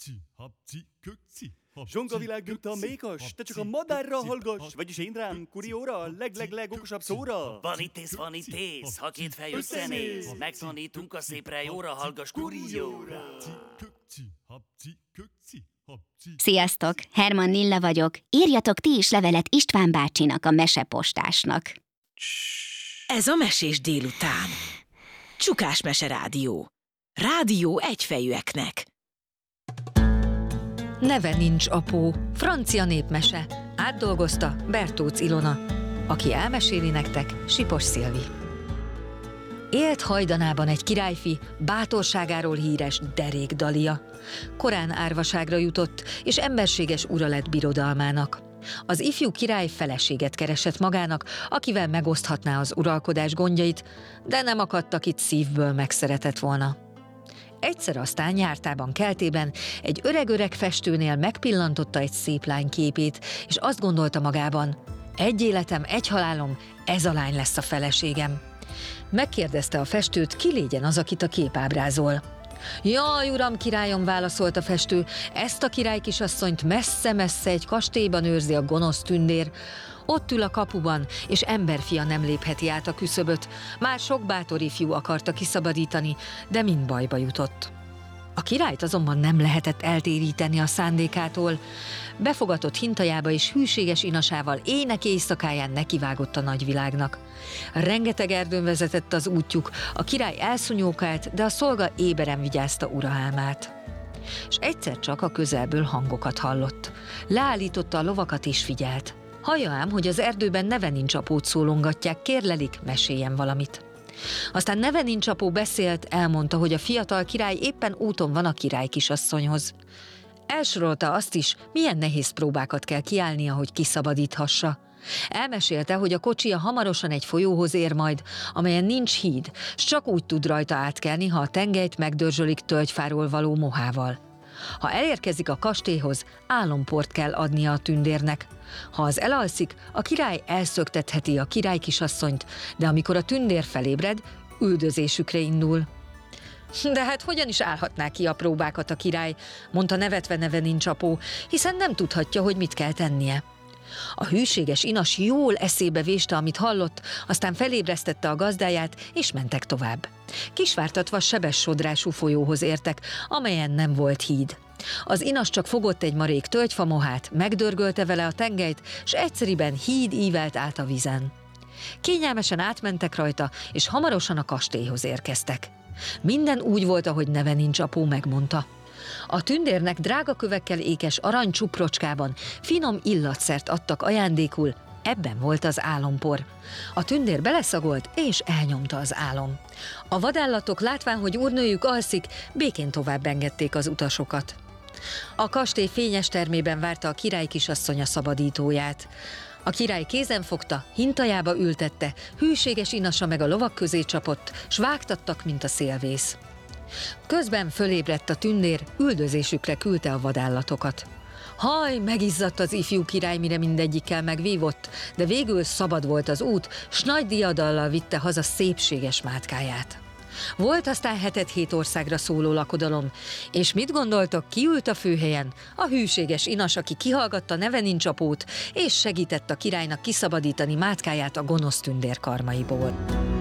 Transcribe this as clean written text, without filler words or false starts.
Zsongavilág gyújta a mékas, te csak a madárra hallgass, vagyis én rám, kurióra, a legokosabb szóra. Van itt ész, ha két fej összenéz, megtanítunk a szépre, jóra hallgass, kurióra. Sziasztok, Herman Lilla vagyok. Írjatok ti is levelet István bácsinak, a mesepostásnak. Ez a Mesés délután. Csukás Mese Rádió. Rádió egyfejűeknek. Neve nincs apó, francia népmese. Átdolgozta Bertócz Ilona. Aki elmeséli nektek, Sipos Szilvi. Élt hajdanában egy királyfi, bátorságáról híres Derék Dalia. Korán árvaságra jutott, és emberséges ura lett birodalmának. Az ifjú király feleséget keresett magának, akivel megoszthatná az uralkodás gondjait, de nem akadtak itt szívből megszeretett volna. Egyszer aztán jártában keltében egy öreg festőnél megpillantotta egy szép lány képét, és azt gondolta magában, egy életem, egy halálom, ez a lány lesz a feleségem. Megkérdezte a festőt, ki légyen az, akit a kép ábrázol. Jaj, uram, királyom, válaszolt a festő, ezt a király kisasszonyt messze-messze egy kastélyban őrzi a gonosz tündér. Ott ül a kapuban, és emberfia nem lépheti át a küszöböt. Már sok bátor ifjú akarta kiszabadítani, de mind bajba jutott. A királyt azonban nem lehetett eltéríteni a szándékától. Befogatott hintajába és hűséges inasával ének éjszakáján nekivágott a nagyvilágnak. Rengeteg erdőn vezetett az útjuk, a király elszúnyókált, de a szolga éberen vigyázta ura álmát. És egyszer csak a közelből hangokat hallott. Leállította a lovakat és figyelt. Hallja ám, hogy az erdőben Neve nincs apót szólongatják, kérlelik, meséljen valamit. Aztán Neve nincs apó beszélt, elmondta, hogy a fiatal király éppen úton van a király kisasszonyhoz. Elsorolta azt is, milyen nehéz próbákat kell kiállnia, hogy kiszabadíthassa. Elmesélte, hogy a kocsia hamarosan egy folyóhoz ér majd, amelyen nincs híd, s csak úgy tud rajta átkelni, ha a tengelyt megdörzsölik tölgyfáról való mohával. Ha elérkezik a kastélyhoz, álomport kell adnia a tündérnek. Ha az elalszik, a király elszöktetheti a király kisasszonyt, de amikor a tündér felébred, üldözésükre indul. De hát hogyan is állhatná ki a próbákat a király, mondta nevetve Neve nincs apó, hiszen nem tudhatja, hogy mit kell tennie. A hűséges inas jól eszébe véste, amit hallott, aztán felébresztette a gazdáját, és mentek tovább. Kisvártatva sebes sodrású folyóhoz értek, amelyen nem volt híd. Az inas csak fogott egy marék tölgyfamohát, megdörgölte vele a tengelyt, s egyszeriben híd ívelt át a vizen. Kényelmesen átmentek rajta, és hamarosan a kastélyhoz érkeztek. Minden úgy volt, ahogy Neve nincs apó megmondta. A tündérnek drága kövekkel ékes aranycsuprocskában finom illatszert adtak ajándékul, ebben volt az álompor. A tündér beleszagolt, és elnyomta az álom. A vadállatok látván, hogy úrnőjük alszik, békén tovább engedték az utasokat. A kastély fényes termében várta a király kisasszony a szabadítóját. A király kézen fogta, hintajába ültette, hűséges inasa meg a lovak közé csapott, s vágtattak, mint a szélvész. Közben fölébredt a tündér, üldözésükre küldte a vadállatokat. Haj, megizzadt az ifjú király, mire mindegyikkel megvívott, de végül szabad volt az út, s nagy diadallal vitte haza szépséges mátkáját. Volt aztán 7 országra szóló lakodalom, és mit gondoltok, ki ült a főhelyen? A hűséges inas, aki kihallgatta Neve nincs apót, és segített a királynak kiszabadítani mátkáját a gonosz tündér karmaiból.